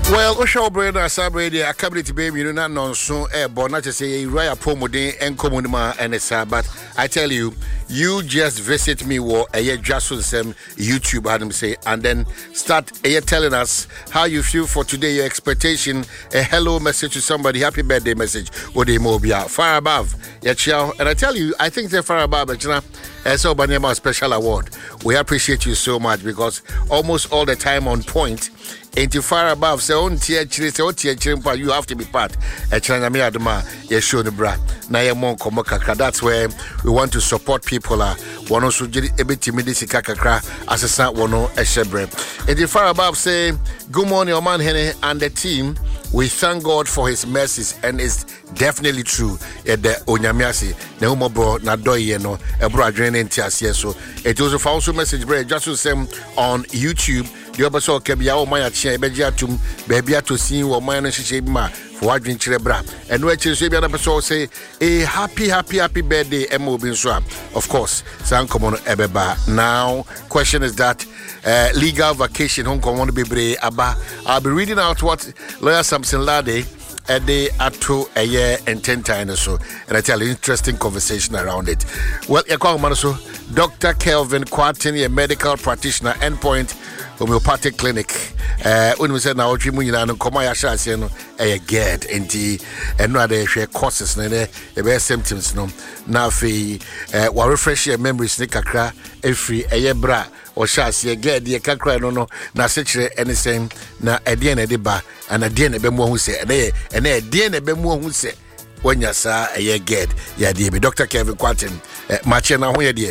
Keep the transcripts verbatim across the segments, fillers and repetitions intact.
Well, Osho Brenda Sabrady, a cabinet baby, you know, not so airborne, not to say Raya Pomode and Comunima and a Sabbath. I tell you, you just visit me or a year just on some YouTube, Adam say, and then start a year telling us how you feel for today, your expectation, a hello message to somebody, happy birthday message, or the mobile, far above, yeah, chow. And I tell you, I think they're far above, but you know, as so Banyama special award. We appreciate you so much because almost all the time on point. Ain't you far above? Say on tier chili, say on tier chimpa, you have to be part. A China me adama, ye show the bra. Na ye mon komokaka. That's where we want to support people. Uh, one also did a bit timidity kakakra as a sat one a shebre. Ain't you far above? Say good morning, your man Henry and the team. We thank God for his mercies, and it's definitely true. At the Onyamiasi, the Humo bro, na doye no, a bro adrenaline tias yes. So it was a also message, bro. Just to say on YouTube. The other so Kebia or Maya Chia, Bejatum, Babia to see what my ma for watching Chirebra. And which is the other person say a happy, happy, happy birthday, Emo Binswap. Of course, San Common Ebeba. Now, question is that uh, legal vacation, Hong Kong, want to be brave. Abba, I'll be reading out what Lawyer Samson Lade. A day at two a year and ten times or so, and I tell you interesting conversation around it. Well, you call Manaso, Doctor Kelvin Quartin, a medical practitioner, Endpoint Homeopathic Clinic. Uh, when we said now, Jimuina and Komaya Shasiano, a ged, and tea, and no other share courses, and the best symptoms. No, now, fee, uh, while refresh your memories, Nickakra, every a year bra. Or shall see a get the cacra no no na such anything na a D N A deba and a D N A bemo who say and a D N A bemo who say when you saw a year get ya dear Doctor Kevin Quartin Machina where dear.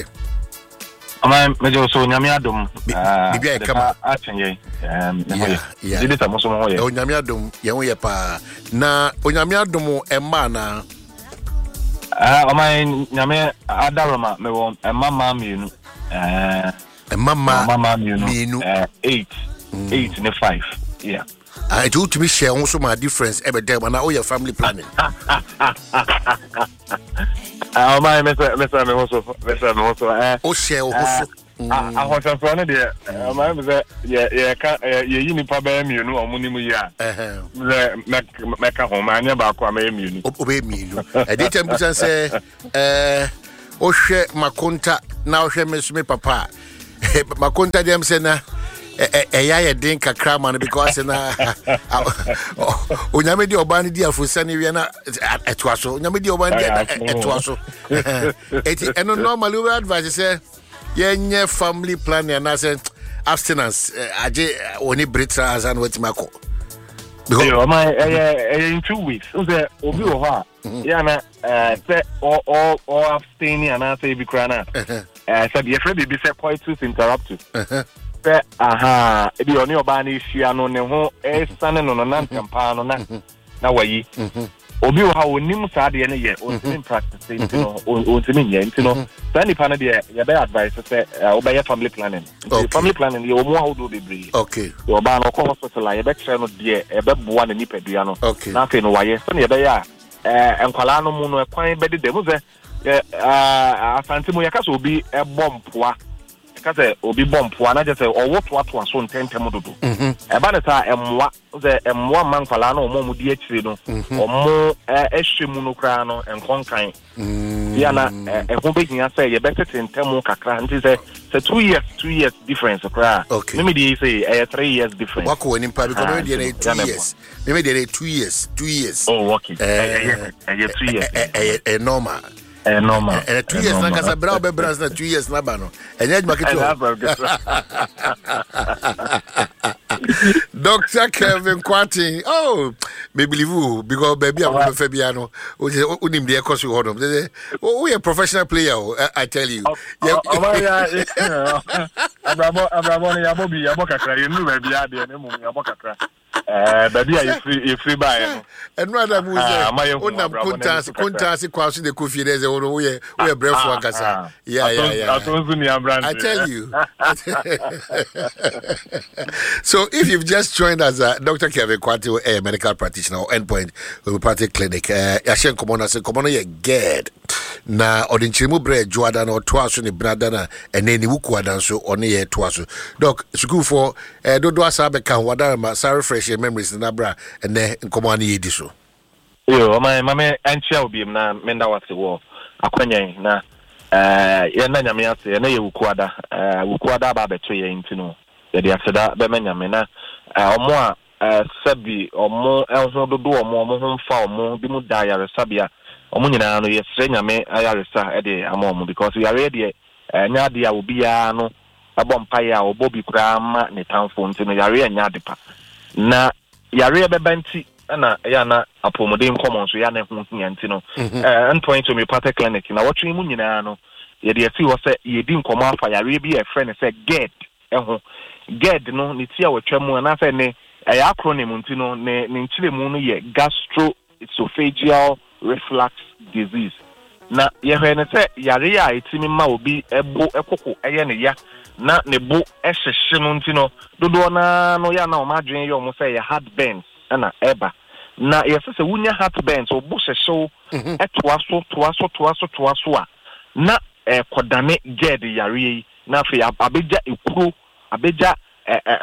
I'm Major so Yamiadum. Maybe come out. Um, yeah, yeah. Did it a Muslim way. Oh, Yamiadum, Yamiapa. Na, Onyamiadumo, and mana. Ah, my Yame Adarama, me won a mamma mean. Uh, A mama, mama, you know, me no. uh, eight, mm. eight and a five. Yeah. I told to me share also my difference every day when I owe your family planning. Oh my, Mister Mister also, Mister also. Oh, share also. I was a friend there. My Mister, yeah, yeah, yeah, you need to buy me, you know, money, yeah. The make a home, I never come in. Obey me. I did ten percent say, uh, oh, share my contact now, share Miss Me Papa. My contact them say na a ya din kakra man because na onyame di obani di afusani wi na etwaso onyame di obani di etwaso eti eno normally we advise say yenye family planning na say abstinence aje oni britra as and what mako because my in two weeks say obi wo ha ya na say all all all abstaining and say bi kra na eh said your friend be say quite to interrupt you say aha e bi oni oba na hia no ne ho e sane no no na ntampa no na na wayi obi wo ha onim sa de ne ye o tin practice you know o tin ye you know so any pan de ye be advice say oba family planning family planning ye o mo how do be brave okay oba no ko hospital ye be kire no de e be boa na nipadua no na fe no waye so ne ye be ya eh enkwala no mu no ekwan be de dem say ah asante mo yaka so obi e bompoa kase obi bompoa na je say owo to ato aso ntentem dodo e ba ne sa emwa say emwa mankwala na omo mu di akire no omo ehwemu no kra no enkonkan ya na e ho be hia say ye better ntemu kakra nti say say two years two years difference kra me dey say eh three years difference wako wani pa because me dey two years me dey two years two years oh okay eh eh two years eh normal Eh, normal. And uh, two years na kasa brow be brands na two years na ba no. Enye market. Doctor Kevin Quartin. Oh, me believe you because baby I'm a Fabiano. Unim dey cause you hodom. Oh, we a professional player, I tell you. Yeah. Abramo abramo ya bobi ya bokakra. You know baby ya dey na mum ya bokakra. Eh, baby you free you free buy no. And rather mu say unam kuntas kuntas kwaso de kofi dey say we we brefo akasa. Yeah, yeah, yeah. I tell you. So if you've just joined us, uh, Doctor Kevin Quartin, a medical practitioner or Endpoint Homeopathic Clinic, uh, Yashen Komona say Komona ye ged. Na odinchirimu bre juada na otwaso ni brada na ene ni wuku adanso one ye twaso. Doc, school for uh, dodo asa be kan wadara ma sa refresh memories na bra ene nkomo ani yedi so yo my mama anchia obi na menda wate wo akwanyan na eh ye na nyame ase ye na ye wukuada eh wukuada ba beto ye ntino ye de aseda be manyame na omo a sabi omo enho dodo omo omo ho mfa omo bi mu da yare sabia omo nyina no ye sre nyame ayare sa e de amomo because yare de nya de a obi ya no abompa ya obobi kura ma ne tanfo ntino yare nya de pa na yare be banti na ya na apomodin common so ya na hu hia ntino eh endpoint to me party clinic na watwe mu nyina no ye de afi wo se ye di nkomo afa yare bi e friend se get eho get no ni tia watwa mu na se ne a acronym ntino ne ne nchire mu no ye gastroesophageal reflux disease na ye hwe ne se yare ya etimi ma obi ebo ekoko eye ne ya na ne bo ehyehye no ntino dodo na no ya na o madwen ye o mo se ye heartburn na eba na ye se se wunya heartburn so bo hyehye etoa so toa so toa so toa so a na e kodane ged yare yi na fe abeja ekuro abeja eh eh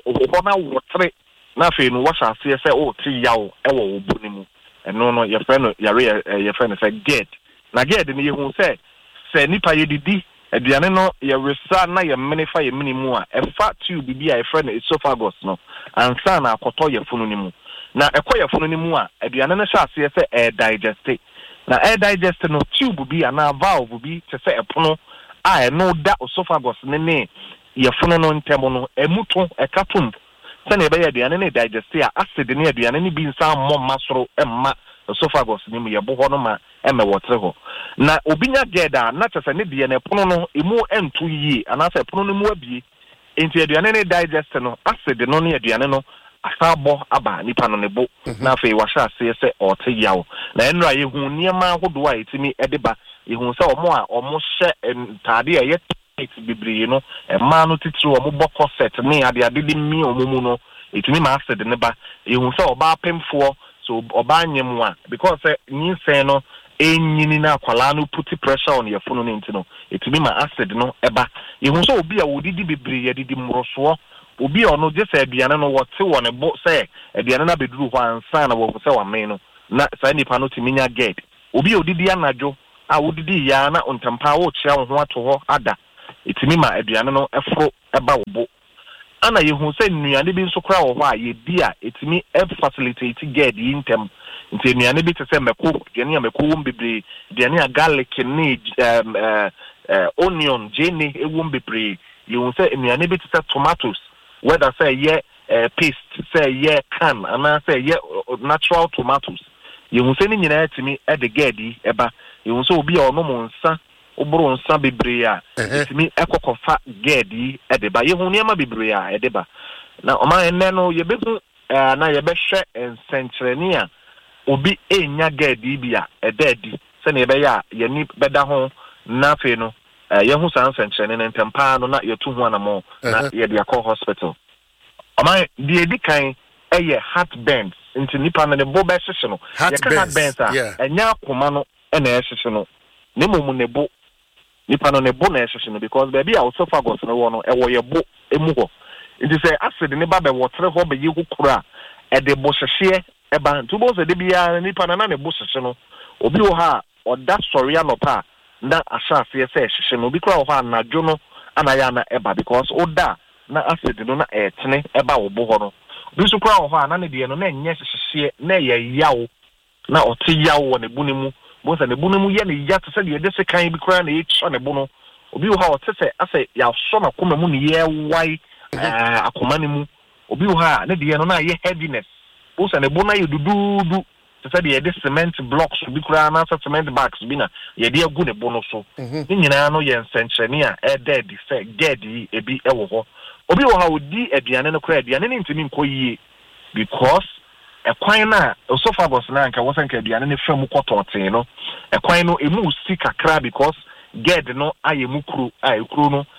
na wotre na fe no wasa se se o ti yawo e wo obo ni mu eno no ye fe no yare ye fe no se ged na ged ni ye hu se se nipa ye didi aduane no ye resa na ye menifa ye minimu a efa tube bi a ye fe no esophagus no ansa na akoto ye funu ni mu na ekoye funu ni mu a aduane no sha se se e digest na e digest no tube bi ana valve bi te se epono a e no da esophagus ne ne ye funu no ntemo no emuto ekatum se na ebe ye aduane ne digest a acid ne aduane ne bi nsa mo masoro emma esophagus ni mu ye bo ho no ma eme wotre ho na obinya geda na tese ne de ne pono no emu entu yi anase pono no mu abie enti aduane ne digest no acid no ne aduane no asabo aba nipa no ne bo na fe wahya se se ote yawo na enra ye hu niema hodo a etimi edeba ye hu se omo a omo hye ntade a ye bibiri no ema no titiri omo boko set ne ade ade de mi omo mu no etimi ma acid ne ba ye hu se oba pemfo so oba nyem a because nyinsen no enyini na akwala no put pressure on your phone no ntino etimi ma acid no eba ye hu so obi a wodidi bibiri ye didi mroso obi ono je se aduane no wote won bo se aduane na beduru ho ansa na wo se wa men no na sa nipa no timinya get obi odidi anajo a wodidi ya na ontampa wo chia wo ho ato ho ada etimi ma aduane no efro eba wo bo ana ye hu se nnuane bi nso kra wo ho a ye di a etimi e facilitate get yintem nti nnuane bi te se meko aduane ya meko wom bebre aduane ya garlic ne um, uh, uh, onion jene ewom bebre ye hu se nnuane bi te se tomatoes whether say ye uh, paste say ye can and say ye uh, natural tomatoes ye hu se ni nyina etimi e de gedi eba ye hu se obi a ono mo nsa obro nsa bebre a etimi ekokofa gedi e de ba ye hu niam bebre a e de ba na o ma enne no ye behu uh, na ye be hwe ensentreni a obi enya gedi bi a e de di se na ye be ya ye ni beda ho na fe no Uh, ye hu san sentrene ne ntempa no na ye tu hu anamo na ye de akọ hospital ama de edi kan eye heartburn nti nipa no ne bo be hyehye no ye ka heartburn a enya akoma no e na hyehye no ne momu ne bo nipa no ne bo na hyehye no because baby a esophagus no wo no e wo ye bo emu ho nti se acid ne ba be wotre ho be ye kukura e de bo hyehye e ba nti bo se de bia nipa na na ne bo hyehye no obi wo ha oda sori anopa na ashafe se hyehye no bi kra ho anajo no anaya na eba because oda na acid no na etene eba wo bo ho no bi so kra ho ana ne de no na enye hyehye na ye yawo na ote yawo ne bu ne mu bo se ne bu ne mu ye ne ya te se de de se kan bi kra na ye cho ne bu no obi ho ha ote se ase ya so na koma mu ne ye wai eh akoma ne mu obi ho ha ne de no na ye heaviness bo se ne bu na ye dududu se se de cement blocks bi kura na cement bags bi na ye de agu ne bono so ni nyina no ye nsenchene a e dead se dead ebi e wo ho obi wo ha odi aduane no kura aduane ni ntimi nkoyie because ekwan na esophagus na nka wo sanka aduane ne fam kototen no ekwan no emu si kakra because ged no ayemu kru ay kru no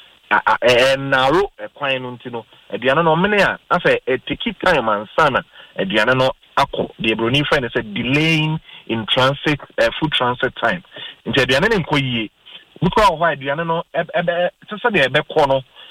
e naro ekwan no ntino aduane no mene a afa e take time ansana aduane no ako the brony friend said delaying in transit uh, food transit time nti aduane ne nkoyie bikwa ho aduane no ebe tese de ebe ko no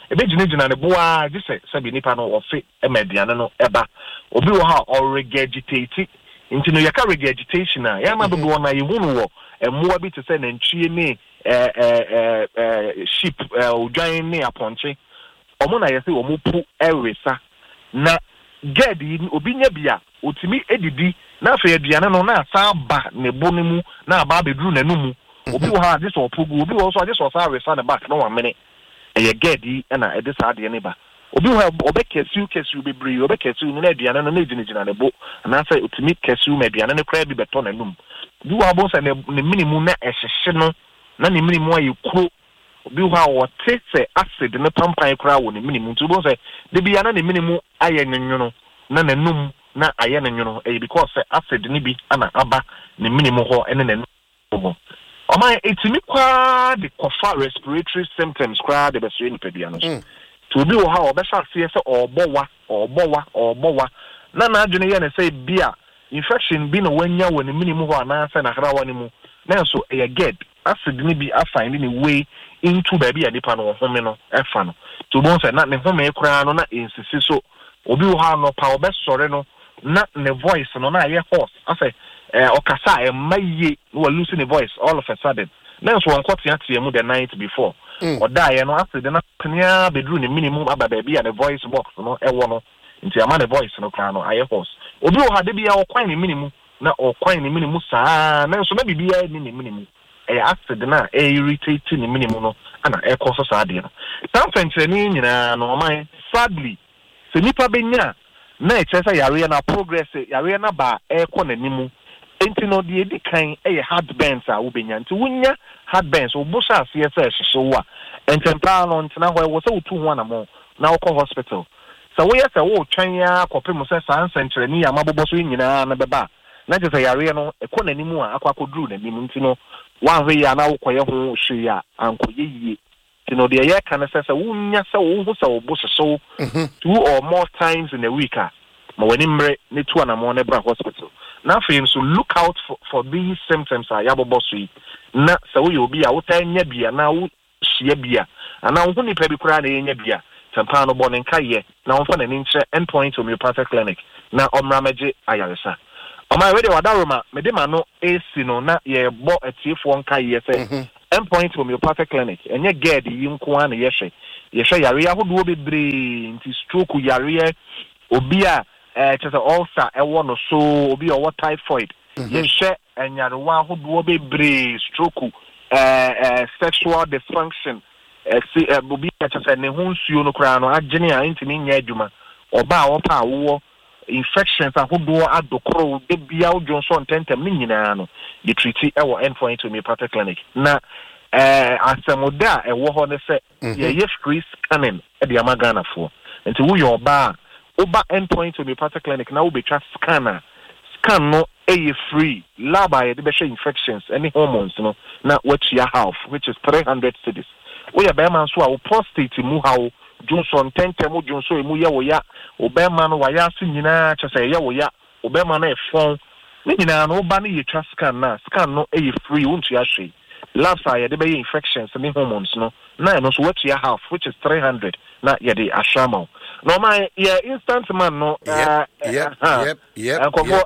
ebe gyina gyina ne boa gye sɛ sɛ bi nipa no ɔfe ɛma aduane no ɛba obi wɔ ha ɔregurgitate nti no yɛka regurgitation a yɛma dodoɔ na yɛhu no wɔ mmoa bi te sɛ nantwie ne eh eh eh sheep odwan ne apɔnkye ɔmo na yɛsɛ ɔmo pu ɛresa na ged obi nya bia otimi edidi na afɛ aduane no na asa ba ne bo ne mu na aba beduru n'anum obi wɔ ha de so ɔpogu obi wɔ so ade so asa resa ne back no one minute ɛyɛ ged yi na ɛde saa de ne ba obi wɔ obekɛsiu kɛsiu bebree obekɛsiu no na aduane no na gyinagyina ne bo na afɛ otimi kɛsiu ma aduane no kra bi beto n'anum obi wɔ abɔ sɛ ne minimu na ɛhyehye no na ne minimu ayɛ kuro obi wɔ ha wɔte sɛ acid ne pampan kra wɔ ne minimu nti obi sɛ de bia na ne minimu ayɛ nwonwono na n'anum na ayɛ ne nwonwo ɛyɛ because sɛ acid ne bi ana aba ne minimu hɔ ɛne n'anum hɔ ɔman etimi kwa de kofa respiratory symptoms kwa de bɛsɛ nipadua no so to obi wɔ ha ɔbɛhyɛ aseɛ sɛ ɔbɔwa ɔbɔwa ɔbɔwa na n'adwene yɛ ne sɛ bia infection bi na wanya wɔ ne minimu hɔ anaasɛ na hrawa ne mu na nso ɛyɛ ged acid ne bi afa ne way into baabi a nipa no home no ɛfa no to bon sɛ na ne home koraa no na ensisi so obi wɔ ha no pa ɔbɛsɔre no na ne voice no na ayɛ hoarse afɛ eh ɔkasa ɛma yie no wa lose ne voice all of a sudden na nso wɔn kɔte ateɛ mu the night before ɔda yɛ no acid na penia bedru ne minimum aba baabi a ne voice box no ɛwɔ no nti ama ne voice no koraa no ayɛ hoarse obi wɔ ha de bia ɔkwan ne minimum na ɔkwan ne minimum saa na nso na bibia ni ne minimum ɛyɛ acid na ɛ irritate ne minimum no ana ɛkɔ so saa de no saa fɛnkyerɛni nyinaa no ɔman sadly sɛ nipa benya na ɛkyerɛ sɛ yareɛ na progress yareɛ na ba ɛkɔ n'animu enti no de edi kan ɛyɛ heartburns a wobenya nti wonya heartburns wobo hyɛ aseɛ sɛ ɛhyehye wo a ntɛmpa no ntena hɔ ɛwɔ sɛ wotu ho anamo na wokɔ hospital sɛ woyɛ sɛ wotwɛn ya kɔpem sɛ saa nsɛnkyerɛni a mabobɔ so nyinaa na bɛba na kyerɛ sɛ yareɛ no ɛkɔ n'animu a akɔ akɔduru n'anim nti no wanhwɛ yie a na wokɔyɛ ho hwee a ankɔyɛ yie nti no deɛ yɛka ne sɛ sɛ wonya sɛ wohu sɛ wobo hyehyew two or more times in a week a ma w'ani mmerɛ ne tu anamo ne bra hospital na afei nso look out for, for these symptoms a yɛabobɔ so yi na sɛ woyɛ obi a wotaa nya bia na wohyia bia anaa wohu nipa bi koraa na yɛnya bia tɛmpa no bɔ ne nkayɛ na wɔmfa n'ani nkyerɛ endpoint homeopathic clinic na ɔmmra mɛgye ayaresa ɔma ɛwɛ deɛ wadaroma mede ma no esi no na yɛbɔ atiefoɔ nkayɛ sɛ endpoint homeopathic clinic ɛnyɛ ged yi nko a na yɛhwɛ yɛhwɛ yareɛ ahodoɔ bebree nti stroke yareɛ obi a eh kyerɛ sɛ ulcer ɛwɔ no so obi a ɔwɔ typhoid yɛhwɛ ɛnyarewa ahodoɔ bebree stroke eh eh sexual dysfunction eh obi a kyerɛ sɛ ne ho nsuo no koraa no agyene a ntimi nyɛ adwuma ɔba a wɔpa a wowɔ infections ahodoɔ adokoro de bia wodwo nso ntɛntɛm ne nyinaa no yɛ treat ɛwɔ endpoint homeopathic clinic na eh asɛmoda a ɛwɔ hɔ ne sɛ yɛyɛ free scanning ɛde ama Ghanafoɔ nti woyɛ ɔba a oba endpoint homeopathic clinic na wobetwa scanner scan no ɛyɛ free lab a yɛde bɛhwɛ infections any hormones no na watua half which is three hundred cedis woyɛ bɛrima nso a wo prostate mu ha wo Johnson tentem wo Johnson emu yɛ wo ya wo bɛrima no wayɛ ase nyinaa kyɛ sɛ yɛ wo ya wo bɛrima no ɛfɔn ne nyinaa no woba no yɛtwa scan na scan no ɛyɛ free wontua hwee labs a yɛde bɛyɛ infections any hormones no na ɛno nso watua half which is three hundred na yɛde ahyama no my yeah instant man no uh yep yep yep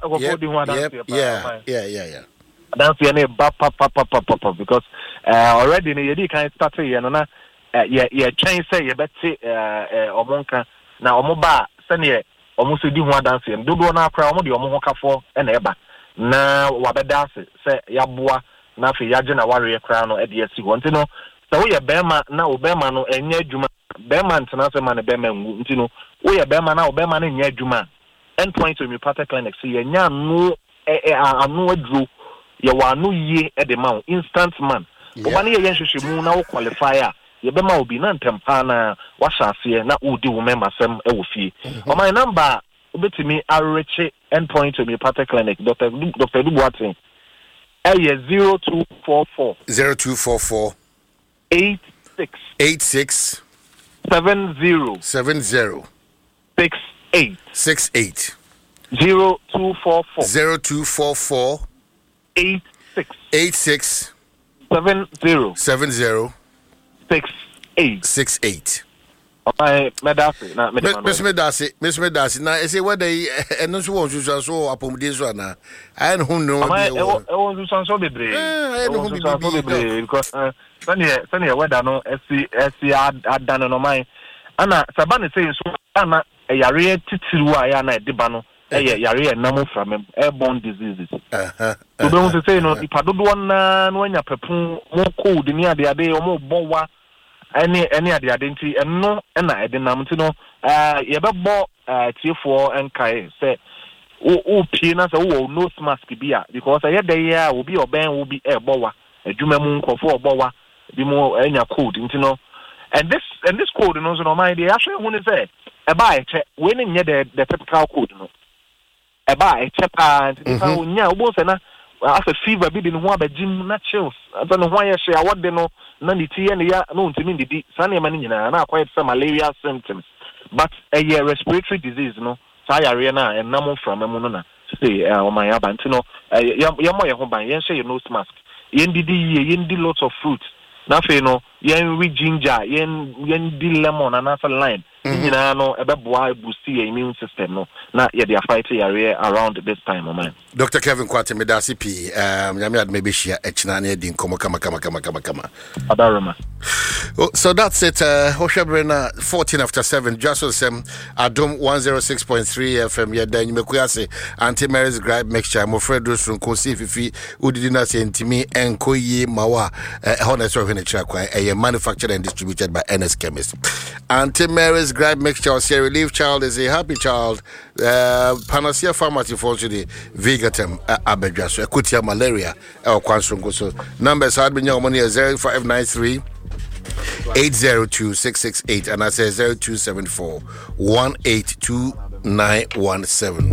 yep yeah yeah yeah yeah that's the name pa pa pa pa pa because uh already you dey kan start here no na yeah yeah chain say you better uh omonka na omoba sene omo so di ho dance yem dodo na akra omo de omo ho kafo e na eba na wabeda ase say yaboa na afi yaje na ware kra no e de asi ho ntino so wo ye bema na obema no enye adwuma bema ntena se ma ne bema ngu ntino wo ye bema na obema no enye adwuma endpoint homeopathic clinic so ye nya no anu aduro ye wa anu yie e de ma instant man oba ne ye yenhwehwemu na wo qualify a ye bema obi na ntempa na wa hyase na odi wo member sem e wo fie o my number obetimi areche endpoint homeopathic clinic Dr. Dr. Dubuatin eh zero two four four zero two four four eight six eight six seven zero seven zero six eight six eight zero two four four zero two four four eight six eight six seven zero seven zero six eight six eight Okay, medasi na medasi. Miss Medasi, Miss Medasi. Na ese whether e no so won so so apomde so na. I no know dey. E won so so bebre. Eh, no be bebre because sani sani whether no esi esi adan no man. Ana sabane say so ana yare titiru a ya na ediba no. Eh yare enam from airborne diseases. Uh huh. So don't say no ipadodo na no anya pepun mo cold ni ade ade o mo bowa. Any any of the identity and no and I didn't know to know uh you better bought uh tier four and kai say oh peanuts oh no mask be because I had the year will be or band will be a bowa a jumamoon for bowa be more any code you know and this and this code and also no mind they actually want to say a buy check winning the the typical code no a buy check and yeah almost na after fever be in one gym not chills I don't know why I say what they know none the tea and ya no to mean the sunny man and I quite some malaria symptoms but a year respiratory disease no say arena and no from a monona say uh my abant no yamoya home by yen say your nose mask yen did yen did lots of fruits nothing no yen with ginger yen yen did lemon and another lime you know a boy boosty immune system no na yeah they are fighting area around this time oh man. Doctor Kevin Kwate Medasi P um yami maybe share echinane din komo kama kama kama kama kama adaroma. Oh, so that's it. Uh, Hoshabrena, fourteen after seven. Just was um, Adom one oh six point three F M. Yeah, then you make say Auntie Mary's gripe mixture. I'm afraid those from Kosi Fifi Udina say Intimi and Koye Mawa. Honest of the track. A manufactured and distributed by N S Chemist. Auntie Mary's gripe mixture. Say relief child is a happy child. Uh, Panacea Pharmacy for the Vigatem Abejas. Akutia malaria. Or Kwansung. So numbers had been your money zero five nine three. eight zero two six six eight and I say zero two seven four one eight two nine one seven.